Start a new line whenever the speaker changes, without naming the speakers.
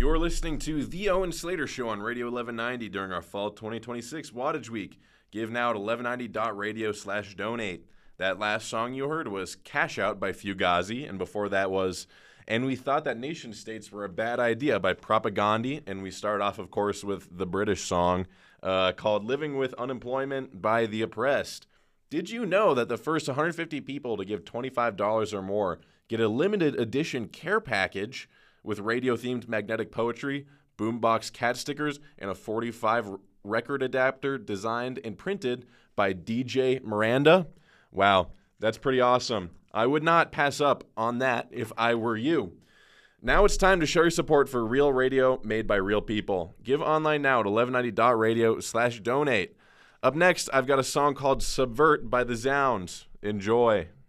You're listening to The Owen Slater Show on Radio 1190 during our Fall 2026 Wattage Week. Give now at 1190.radio/donate. That last song you heard was Cash Out by Fugazi, and before that was And We Thought That Nation States Were a Bad Idea by Propagandhi, and we start off, of course, with the British song called Living with Unemployment by The Oppressed. Did you know that the first 150 people to give $25 or more get a limited edition care package with radio-themed magnetic poetry, boombox cat stickers, and a 45 record adapter designed and printed by DJ Miranda? Wow, that's pretty awesome. I would not pass up on that if I were you. Now it's time to show your support for real radio made by real people. Give online now at 1190.radio/donate. Up next, I've got a song called Subvert by The Zounds. Enjoy.